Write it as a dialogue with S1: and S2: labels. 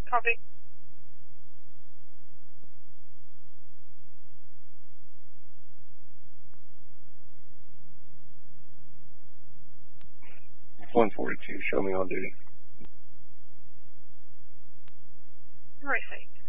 S1: Copy.
S2: One 42, show me on duty.
S1: Right side.